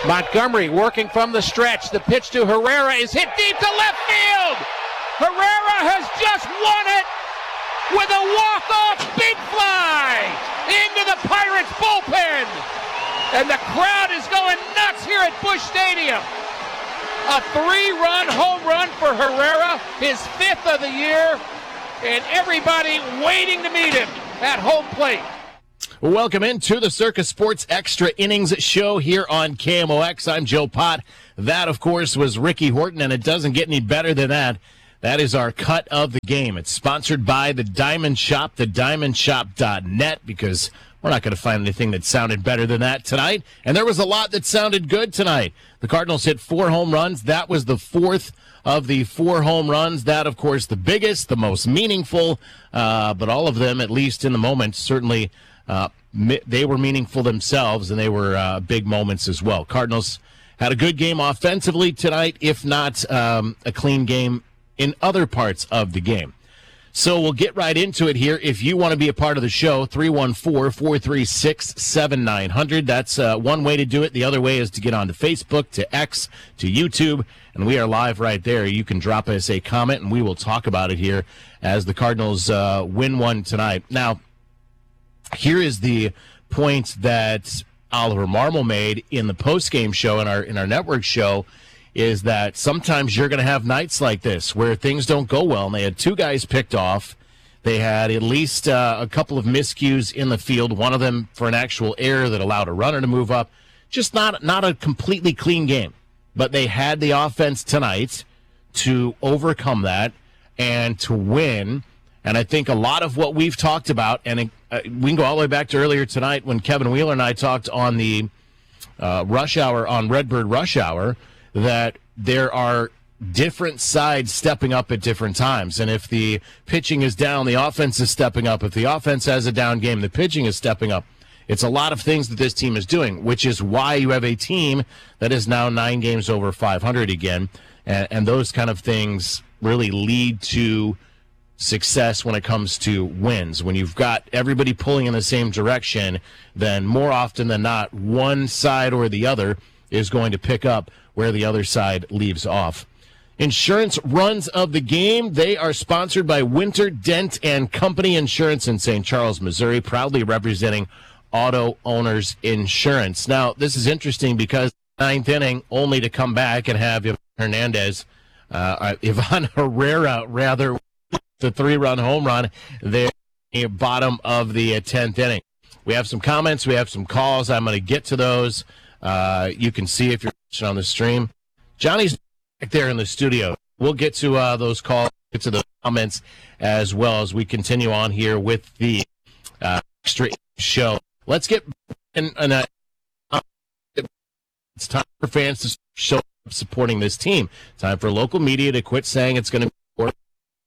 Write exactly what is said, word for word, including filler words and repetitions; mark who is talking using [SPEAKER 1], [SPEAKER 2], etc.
[SPEAKER 1] Montgomery working from the stretch. The pitch to Herrera is hit deep to left field. Herrera has just won it with a walk-off big fly into the Pirates bullpen. And the crowd is going nuts here at Busch Stadium. A three-run home run for Herrera, his fifth of the year, and everybody waiting to meet him at home plate.
[SPEAKER 2] Welcome into the Circus Sports Extra Innings show here on K M O X. I'm Joe Pott. That, of course, was Ricky Horton, and it doesn't get any better than that. That is our cut of the game. It's sponsored by the Diamond Shop, the diamond shop dot net, because we're not going to find anything that sounded better than that tonight. And there was a lot that sounded good tonight. The Cardinals hit four home runs. That was the fourth of the four home runs. That, of course, the biggest, the most meaningful, uh, but all of them, at least in the moment, certainly uh, they were meaningful themselves, and they were uh, big moments as well. Cardinals had a good game offensively tonight, if not um, a clean game in other parts of the game. So we'll get right into it here. If you want to be a part of the show, three one four, four three six, seven nine zero zero. That's uh, one way to do it. The other way is to get onto Facebook, to X, to YouTube, and we are live right there. You can drop us a comment, and we will talk about it here as the Cardinals uh, win one tonight. Now, here is the point that Oliver Marmol made in the post-game show, in our in our network show, is that sometimes you're going to have nights like this where things don't go well. And they had two guys picked off. They had at least uh, a couple of miscues in the field, one of them for an actual error that allowed a runner to move up. Just not, not a completely clean game. But they had the offense tonight to overcome that and to win. And I think a lot of what we've talked about, and uh, we can go all the way back to earlier tonight when Kevin Wheeler and I talked on the uh, Rush Hour, on Redbird Rush Hour, that there are different sides stepping up at different times. And if the pitching is down, the offense is stepping up. If the offense has a down game, the pitching is stepping up. It's a lot of things that this team is doing, which is why you have a team that is now nine games over five hundred again. And, and those kind of things really lead to success when it comes to wins. When you've got everybody pulling in the same direction, then more often than not, one side or the other is going to pick up where the other side leaves off. Insurance runs of the game. They are sponsored by Winter Dent and Company Insurance in Saint Charles, Missouri, proudly representing auto owners insurance. Now, this is interesting because ninth inning, only to come back and have Ivan Hernandez, uh, Ivan Herrera, rather, the three-run home run there at the bottom of the tenth inning. We have some comments. We have some calls. I'm going to get to those. Uh, you can see if you're watching on the stream. Johnny's back there in the studio. We'll get to uh, those calls, get to the comments as well as we continue on here with the uh, extra show. Let's get in. in uh, it's time for fans to show up supporting this team. Time for local media to quit saying it's going to